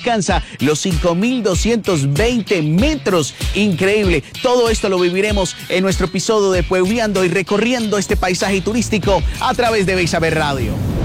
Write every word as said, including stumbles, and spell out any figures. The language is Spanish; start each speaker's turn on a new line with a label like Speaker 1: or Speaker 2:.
Speaker 1: alcanza los cinco mil doscientos veinte metros. Increíble. Todo esto lo viviremos en nuestro episodio de Puebleando y recorriendo este paisaje turístico a través de Beisaber Radio.